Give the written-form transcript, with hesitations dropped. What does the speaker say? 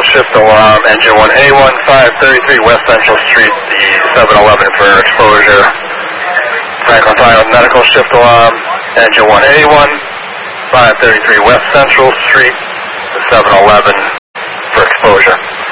shift alarm, engine 1A1, 533 West Central Street, the 7-Eleven for exposure. Franklin Fire medical shift alarm, engine 1A1, 533 West Central Street, the 7-Eleven for exposure.